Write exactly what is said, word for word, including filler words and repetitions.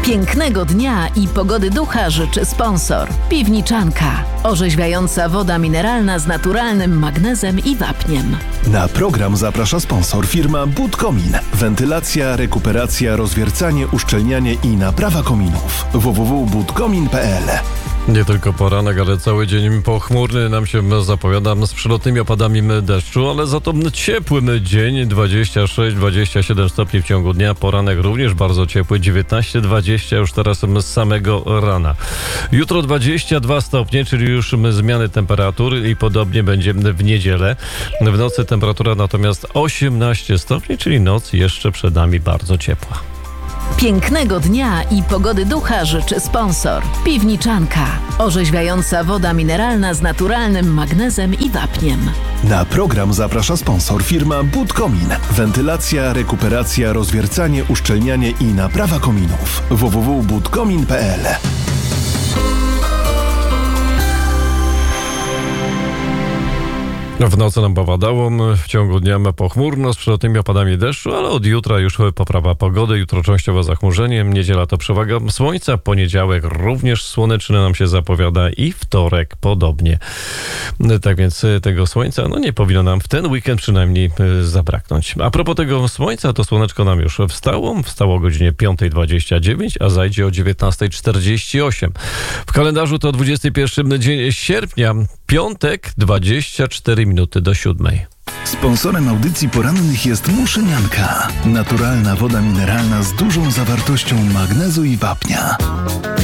Pięknego dnia i pogody ducha życzy sponsor. Piwniczanka. Orzeźwiająca woda mineralna z naturalnym magnezem i wapniem. Na program zaprasza sponsor firma Budkomin. Wentylacja, rekuperacja, rozwiercanie, uszczelnianie i naprawa kominów. w w w kropka budkomin kropka p l. Nie tylko poranek, ale cały dzień pochmurny nam się zapowiada z przelotnymi opadami deszczu, ale za to ciepły dzień, dwadzieścia sześć dwadzieścia siedem stopni w ciągu dnia. Poranek również bardzo ciepły, dziewiętnaście dwadzieścia już teraz z samego rana. Jutro dwadzieścia dwa stopnie, czyli już zmiany temperatury i podobnie będzie w niedzielę. W nocy temperatura natomiast osiemnaście stopni, czyli noc jeszcze przed nami bardzo ciepła. Pięknego dnia i pogody ducha życzy sponsor. Piwniczanka. Orzeźwiająca woda mineralna z naturalnym magnezem i wapniem. Na program zaprasza sponsor firma Budkomin. Wentylacja, rekuperacja, rozwiercanie, uszczelnianie i naprawa kominów. w w w kropka budkomin kropka p l. W nocy nam powadało, w ciągu dnia pochmurno z przelotnymi opadami deszczu, ale od jutra już poprawa pogody, jutro częściowo zachmurzenie, niedziela to przewaga słońca, poniedziałek również słoneczny nam się zapowiada i wtorek podobnie. Tak więc tego słońca no nie powinno nam w ten weekend przynajmniej zabraknąć. A propos tego słońca, to słoneczko nam już wstało, wstało o godzinie piąta dwadzieścia dziewięć, a zajdzie o dziewiętnasta czterdzieści osiem. W kalendarzu to dwudziesty pierwszy dzień sierpnia, piątek, dwadzieścia cztery minuty do siódmej. Sponsorem audycji porannych jest Muszynianka. Naturalna woda mineralna z dużą zawartością magnezu i wapnia.